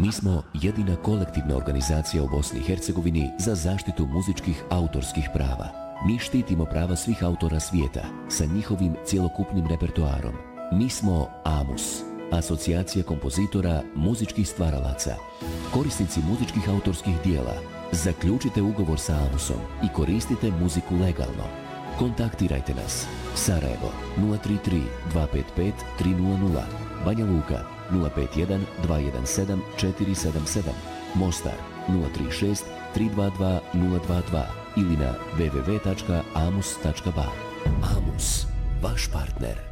Mi smo jedina kolektivna organizacija u Bosni i Hercegovini za zaštitu muzičkih autorskih prava. Mi štitimo prava svih autora svijeta sa njihovim cjelokupnim repertoarom. Mi smo AMUS, Asocijacija kompozitora muzičkih stvaralaca. Korisnici muzičkih autorskih dijela, zaključite ugovor sa AMUS-om i koristite muziku legalno. Kontaktirajte nas. Sarajevo 033 255 300, Banja Luka 051 217 477, Mostar 036 322 022 ili na www.amus.ba. AMUS, vaš partner.